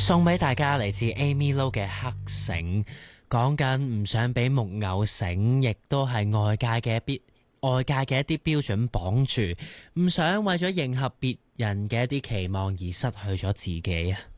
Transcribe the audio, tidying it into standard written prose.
送俾大家嚟自 Amy Lo 嘅黑繩，講緊唔想俾木偶繩，亦都係外界嘅一啲標準綁住，唔想為咗迎合別人嘅一啲期望而失去咗自己啊！